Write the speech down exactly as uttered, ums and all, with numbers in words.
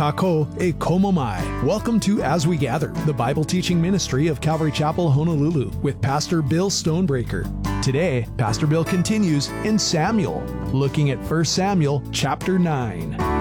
Ako e komomai. Welcome to As We Gather, the Bible teaching ministry of Calvary Chapel, Honolulu, with Pastor Bill Stonebreaker. Today, Pastor Bill continues in Samuel, looking at First Samuel chapter nine.